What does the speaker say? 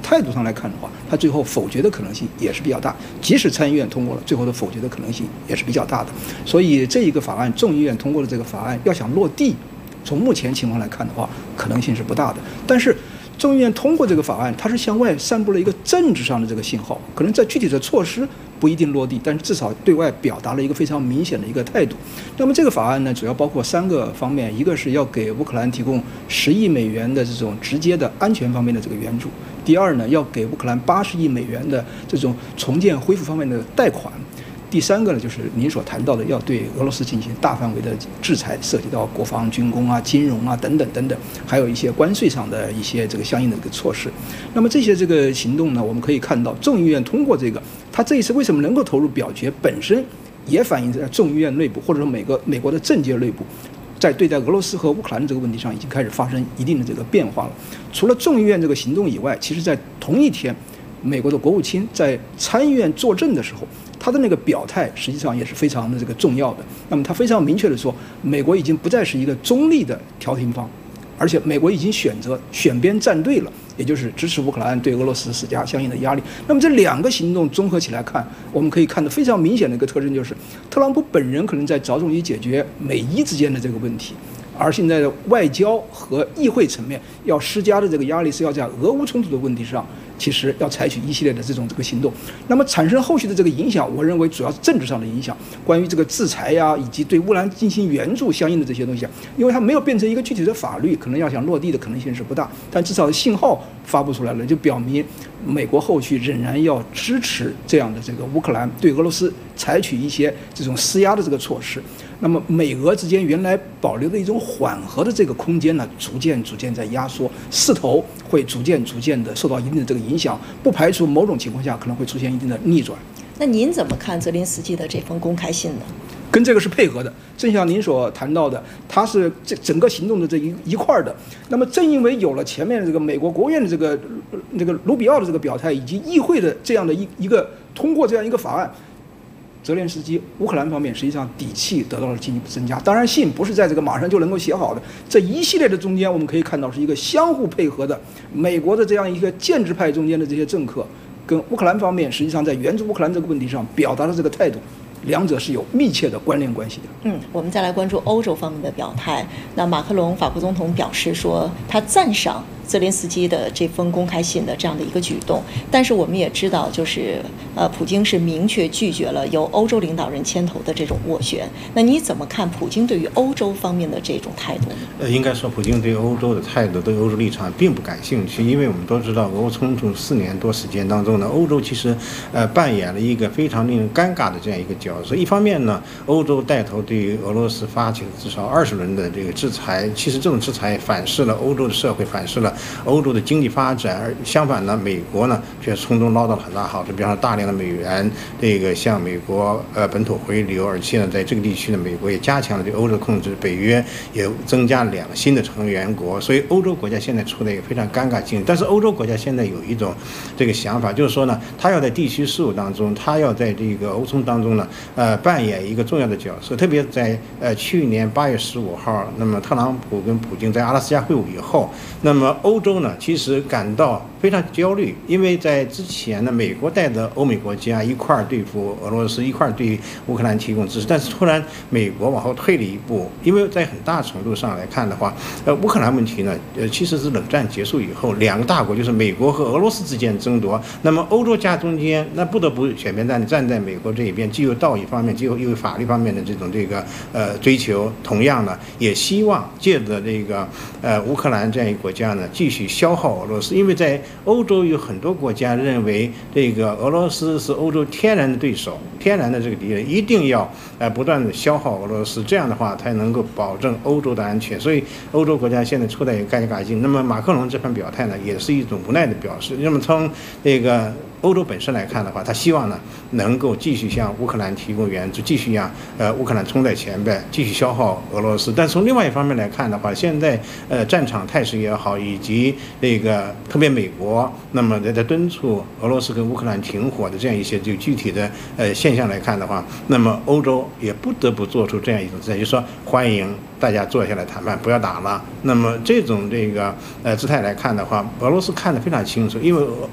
态度上来看的话，他最后否决的可能性也是比较大。即使参议院通过了，最后的否决的可能性也是比较大的。所以这一个法案，众议院通过的这个法案，要想落地，从目前情况来看的话，可能性是不大的。但是众议院通过这个法案，它是向外散布了一个政治上的这个信号，可能在具体的措施不一定落地，但是至少对外表达了一个非常明显的一个态度。那么这个法案呢，主要包括3个方面，一个是要给乌克兰提供10亿美元的这种直接的安全方面的这个援助，第二呢，要给乌克兰80亿美元的这种重建恢复方面的贷款。第3个呢，就是您所谈到的，要对俄罗斯进行大范围的制裁，涉及到国防、军工啊、金融啊等等等等，还有一些关税上的一些这个相应的一个措施。那么这些这个行动呢，我们可以看到，众议院通过这个，他这一次为什么能够投入表决，本身也反映在众议院内部，或者说美国的政界内部，在对待俄罗斯和乌克兰这个问题上，已经开始发生一定的这个变化了。除了众议院这个行动以外，其实在同一天，美国的国务卿在参议院作证的时候，他的那个表态实际上也是非常的这个重要的。那么他非常明确的说，美国已经不再是一个中立的调停方，而且美国已经选边站队了，也就是支持乌克兰对俄罗斯施加相应的压力。那么这2个行动综合起来看，我们可以看到非常明显的一个特征，就是特朗普本人可能在着重于解决美伊之间的这个问题，而现在的外交和议会层面要施加的这个压力是要在俄乌冲突的问题上，其实要采取一系列的这个行动。那么产生后续的这个影响，我认为主要是政治上的影响，关于这个制裁呀，以及对乌克兰进行援助相应的这些东西，因为它没有变成一个具体的法律，可能要想落地的可能性是不大，但至少信号发布出来了，就表明美国后续仍然要支持这样的这个乌克兰对俄罗斯采取一些这种施压的这个措施。那么美俄之间原来保留的一种缓和的这个空间呢，逐渐在压缩，势头会逐渐的受到一定的这个影响，不排除某种情况下可能会出现一定的逆转。 那您怎么看泽连斯基的这封公开信呢？ 跟这个是配合的，正像您所谈到的，它是这整个行动的这一块的。那么正因为有了前面的这个美国国务院的这个卢比奥的这个表态，以及议会的这样的一个通过这样一个法案，泽连斯基乌克兰方面实际上底气得到了进一步增加。当然，信不是在这个马上就能够写好的，这一系列的中间，我们可以看到是一个相互配合的，美国的这样一个建制派中间的这些政客，跟乌克兰方面实际上在援助乌克兰这个问题上表达的这个态度，两者是有密切的关联关系的。 我们再来关注欧洲方面的表态。那马克龙法国总统表示说，他赞赏泽连斯基的这封公开信的这样的一个举动，但是我们也知道，就是普京是明确拒绝了由欧洲领导人牵头的这种斡旋。那你怎么看普京对于欧洲方面的这种态度呢？ 应该说，普京对欧洲的态度、对欧洲立场并不感兴趣，因为我们都知道，俄乌冲突4年多时间当中呢，欧洲其实扮演了一个非常令人尴尬的这样一个角色。一方面呢，欧洲带头对于俄罗斯发起了至少20轮的这个制裁，其实这种制裁反噬了欧洲的社会，反噬了欧洲的经济发展，而相反呢，美国呢却从中捞到了很大好处，比方说大量的美元这个向美国本土回流，而且呢，在这个地区呢，美国也加强了对欧洲的控制，北约也增加了2个新的成员国，所以欧洲国家现在处在一个非常尴尬境地。但是欧洲国家现在有一种这个想法，就是说呢，他要在地区事务当中，他要在这个欧冲当中呢，扮演一个重要的角色。特别在去年8月15号，那么特朗普跟普京在阿拉斯加会晤以后，那么欧洲呢其实感到非常焦虑，因为在之前呢，美国带着欧美国家一块儿对付俄罗斯，一块儿对乌克兰提供支持，但是突然美国往后退了一步，因为在很大程度上来看的话，乌克兰问题呢，其实是冷战结束以后2个大国就是美国和俄罗斯之间争夺，那么欧洲夹中间，那不得不选边站在美国这一边，既有道义方面，既有法律方面的这种追求，同样呢，也希望借着这个乌克兰这样一个国家呢，继续消耗俄罗斯，因为在欧洲有很多国家认为这个俄罗斯是欧洲天然的对手，天然的这个敌人，一定要不断的消耗俄罗斯，这样的话才能够保证欧洲的安全。所以欧洲国家现在处在一个尴尬境。那么马克龙这番表态呢，也是一种无奈的表示。那么从这个欧洲本身来看的话，他希望呢能够继续向乌克兰提供援助，继续让乌克兰冲在前边，继续消耗俄罗斯。但从另外一方面来看的话，现在战场态势也好，以及这个特别美国那么在敦促俄罗斯跟乌克兰停火的这样一些就具体的现象来看的话，那么欧洲也不得不做出这样一种姿态，就是说欢迎大家坐下来谈判，不要打了。那么这种姿态来看的话，俄罗斯看得非常清楚，因为